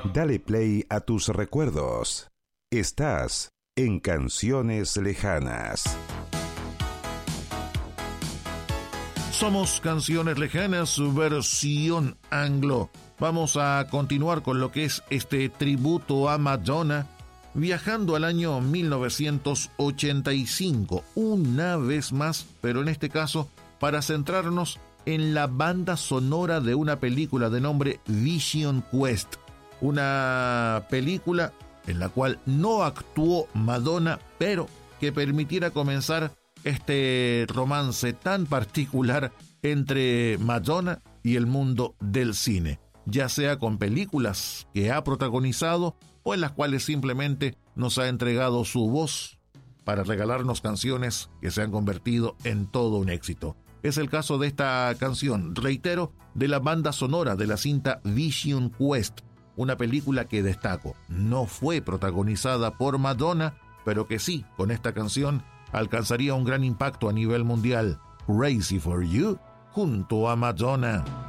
Dale play a tus recuerdos. Estás en Canciones Lejanas. Somos Canciones Lejanas, versión anglo. Vamos a continuar con lo que es este tributo a Madonna, viajando al año 1985, una vez más, pero en este caso para centrarnos en la banda sonora de una película de nombre Vision Quest, una película en la cual no actuó Madonna, pero que permitiera comenzar este romance tan particular entre Madonna y el mundo del cine, ya sea con películas que ha protagonizado o en las cuales simplemente nos ha entregado su voz para regalarnos canciones que se han convertido en todo un éxito. Es el caso de esta canción, reitero, de la banda sonora de la cinta Vision Quest, una película que destaco, no fue protagonizada por Madonna, pero que sí, con esta canción alcanzaría un gran impacto a nivel mundial. Crazy for You, junto a Madonna.